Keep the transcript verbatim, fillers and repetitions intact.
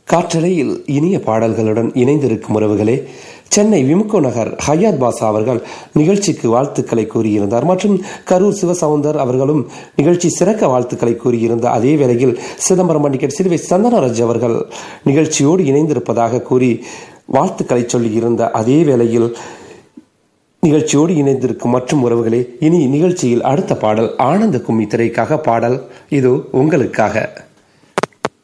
காற்றலையில் இனிய பாடல்களுடன் இணைந்திருக்கும் உறவுகளே, சென்னை விமுகோ நகர் ஹயாத் பாஷா அவர்கள் நிகழ்ச்சிக்கு வாழ்த்துக்களை கூறியிருந்தார். மற்றும் கரூர் சிவசவுந்தர் அவர்களும் நிகழ்ச்சி சிறக்க வாழ்த்துக்களை கூறியிருந்த அதே வேளையில் சிதம்பரம் மண்டிகட் சிலுவை சந்தனராஜ் அவர்கள் நிகழ்ச்சியோடு இணைந்திருப்பதாக கூறி வாழ்த்துக்களை சொல்லியிருந்த அதே வேளையில் நிகழ்ச்சியோடு இணைந்திருக்கும் மற்றும் உறவுகளே, இனி நிகழ்ச்சியில் அடுத்த பாடல் ஆனந்த கும்மி திரைக்காக பாடல் இது உங்களுக்காக.